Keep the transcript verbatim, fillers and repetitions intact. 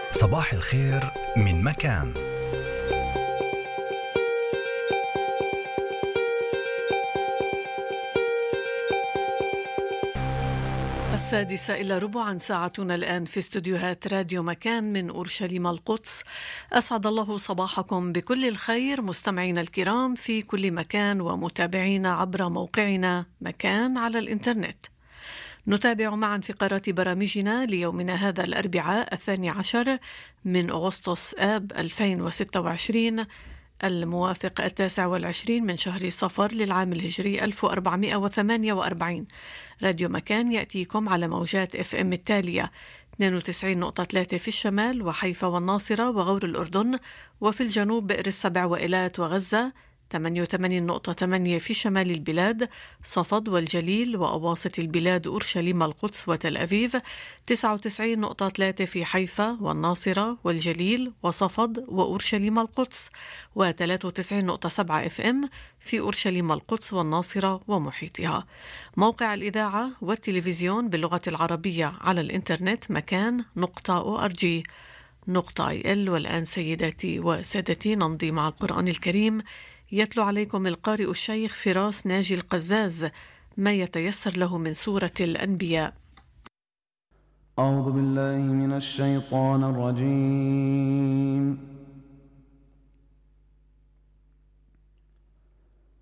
صباح الخير من مكان. السادسة إلى ربعا ساعتنا الآن في استوديوهات راديو مكان من أورشليم القدس. أسعد الله صباحكم بكل الخير مستمعينا الكرام في كل مكان ومتابعينا عبر موقعنا مكان على الإنترنت. نتابع معا فقرات برامجنا ليومنا هذا الأربعاء الثاني عشر من أغسطس آب ألفين وستة وعشرين الموافق التاسع والعشرين من شهر صفر للعام الهجري ألف وأربعمائة وثمانية وأربعين. راديو مكان يأتيكم على موجات اف ام التالية اثنين وتسعين نقطة ثلاثة في الشمال وحيفا والناصرة وغور الأردن، وفي الجنوب بئر السبع وإيلات وغزة ثمانية وثمانين نقطة ثمانية في شمال البلاد، صفد والجليل وأواسط البلاد أورشليم القدس وتل أبيب، تسعة وتسعين نقطة ثلاثة في حيفا والناصرة والجليل وصفد وأورشليم القدس، وثلاثة وتسعين نقطة سبعة اف ام في أورشليم القدس والناصرة ومحيطها. موقع الإذاعة والتلفزيون باللغة العربية على الإنترنت مكان نقطة أو أر جي نقطة اي ال. والآن سيداتي وسادتي نمضي مع القرآن الكريم. يتلو عليكم القارئ الشيخ فراس ناجي القزاز ما يتيسر له من سورة الأنبياء. أعوذ بالله من الشيطان الرجيم.